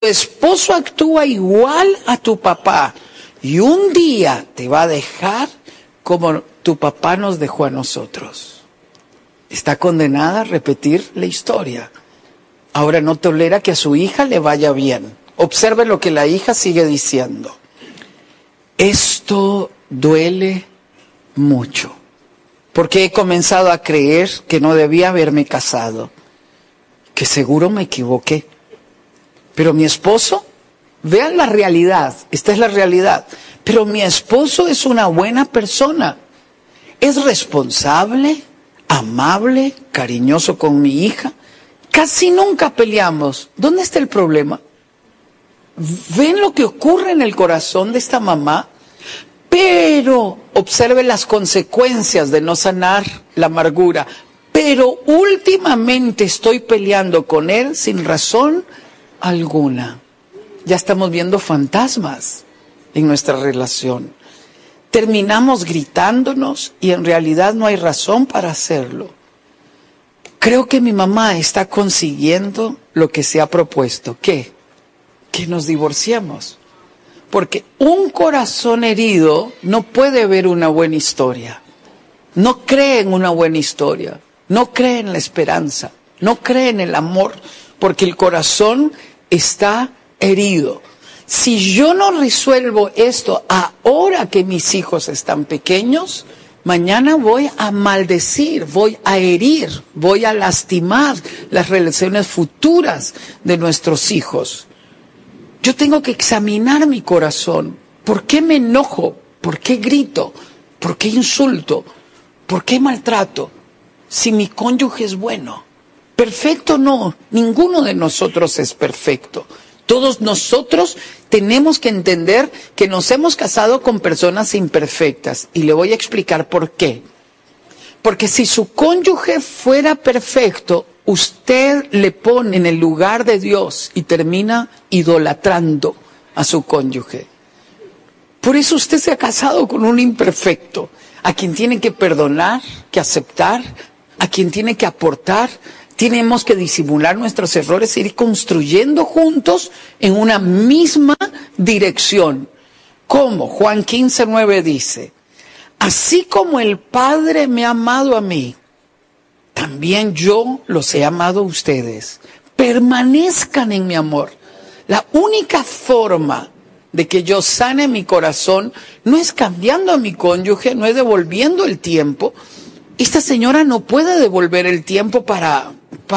esposo actúa igual a tu papá y un día te va a dejar como tu papá nos dejó a nosotros. Está condenada a repetir la historia. Ahora no tolera que a su hija le vaya bien. Observe lo que la hija sigue diciendo. Esto duele mucho, porque he comenzado a creer que no debía haberme casado, que seguro me equivoqué. Pero mi esposo, vean la realidad, esta es la realidad, pero mi esposo es una buena persona, es responsable, amable, cariñoso con mi hija, casi nunca peleamos. ¿Dónde está el problema? ¿Ven lo que ocurre en el corazón de esta mamá? Pero observe las consecuencias de no sanar la amargura. Pero últimamente estoy peleando con él sin razón alguna. Ya estamos viendo fantasmas en nuestra relación. Terminamos gritándonos y en realidad no hay razón para hacerlo. Creo que mi mamá está consiguiendo lo que se ha propuesto. ¿Qué? Que nos divorciemos. Porque un corazón herido no puede ver una buena historia. No cree en una buena historia. No cree en la esperanza. No cree en el amor. Porque el corazón está herido. Si yo no resuelvo esto ahora que mis hijos están pequeños, mañana voy a maldecir, voy a herir, voy a lastimar las relaciones futuras de nuestros hijos. Yo tengo que examinar mi corazón. ¿Por qué me enojo? ¿Por qué grito? ¿Por qué insulto? ¿Por qué maltrato? Si mi cónyuge es bueno. Perfecto no, ninguno de nosotros es perfecto. Todos nosotros tenemos que entender que nos hemos casado con personas imperfectas. Y le voy a explicar por qué. Porque si su cónyuge fuera perfecto, usted le pone en el lugar de Dios y termina idolatrando a su cónyuge. Por eso usted se ha casado con un imperfecto, a quien tiene que perdonar, que aceptar, a quien tiene que aportar. Tenemos que disimular nuestros errores e ir construyendo juntos en una misma dirección. ¿Cómo? Juan 15:9 dice, así como el Padre me ha amado a mí, también yo los he amado a ustedes. Permanezcan en mi amor. La única forma de que yo sane mi corazón no es cambiando a mi cónyuge, no es devolviendo el tiempo. Esta señora no puede devolver el tiempo para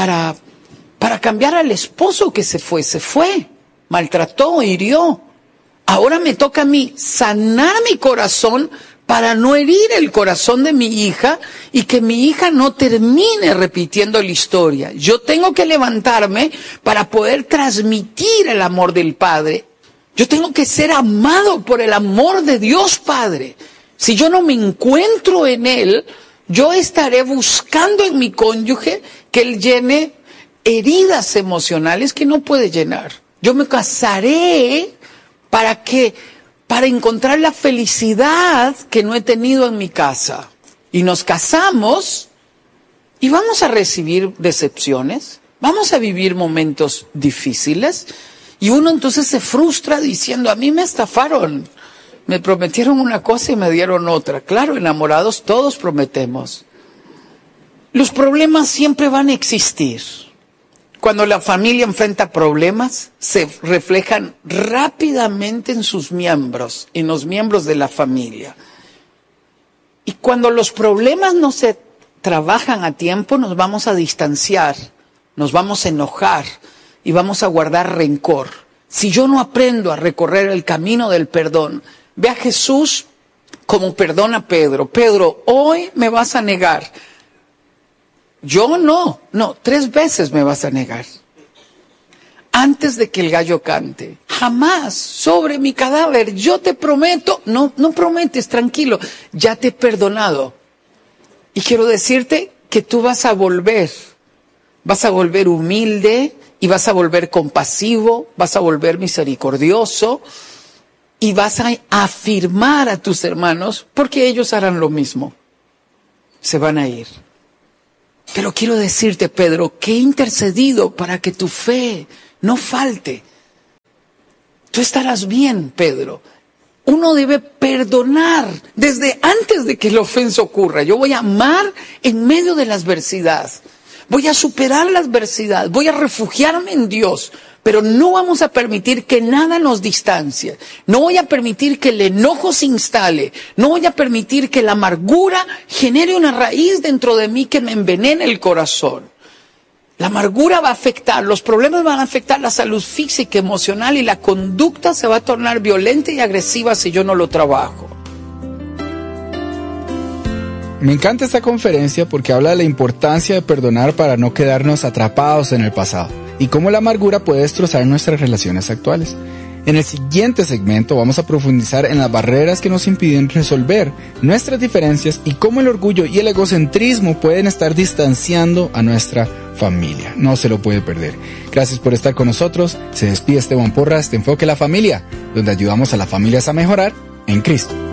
cambiar al esposo que se fue, maltrató, hirió. Ahora me toca a mí sanar mi corazón para no herir el corazón de mi hija y que mi hija no termine repitiendo la historia. Yo tengo que levantarme para poder transmitir el amor del Padre. Yo tengo que ser amado por el amor de Dios Padre. Si yo no me encuentro en Él, yo estaré buscando en mi cónyuge que él llene heridas emocionales que no puede llenar. Yo me casaré para encontrar la felicidad que no he tenido en mi casa. Y nos casamos y vamos a recibir decepciones, vamos a vivir momentos difíciles y uno entonces se frustra diciendo, a mí me estafaron. Me prometieron una cosa y me dieron otra. Claro, enamorados todos prometemos. Los problemas siempre van a existir. Cuando la familia enfrenta problemas, se reflejan rápidamente en sus miembros, en los miembros de la familia. Y cuando los problemas no se trabajan a tiempo, nos vamos a distanciar, nos vamos a enojar y vamos a guardar rencor. Si yo no aprendo a recorrer el camino del perdón, ve a Jesús como perdona a Pedro. Pedro, hoy me vas a negar. Yo no, 3 veces me vas a negar. Antes de que el gallo cante. Jamás sobre mi cadáver, yo te prometo. No prometes, tranquilo, ya te he perdonado. Y quiero decirte que tú vas a volver humilde y vas a volver compasivo, vas a volver misericordioso. Y vas a afirmar a tus hermanos, porque ellos harán lo mismo. Se van a ir. Pero quiero decirte, Pedro, que he intercedido para que tu fe no falte. tú estarás bien, Pedro. Uno debe perdonar desde antes de que la ofensa ocurra. Yo voy a amar en medio de la adversidad. Voy a superar la adversidad. Voy a refugiarme en Dios. Pero no vamos a permitir que nada nos distancie. No voy a permitir que el enojo se instale. No voy a permitir que la amargura genere una raíz dentro de mí que me envenene el corazón. La amargura va a afectar, los problemas van a afectar la salud física, emocional, y la conducta se va a tornar violenta y agresiva si yo no lo trabajo. Me encanta esta conferencia porque habla de la importancia de perdonar para no quedarnos atrapados en el pasado y cómo la amargura puede destrozar nuestras relaciones actuales. En el siguiente segmento vamos a profundizar en las barreras que nos impiden resolver nuestras diferencias y cómo el orgullo y el egocentrismo pueden estar distanciando a nuestra familia. No se lo puede perder. Gracias por estar con nosotros. Se despide Esteban Porras de Enfoque la Familia, donde ayudamos a las familias a mejorar en Cristo.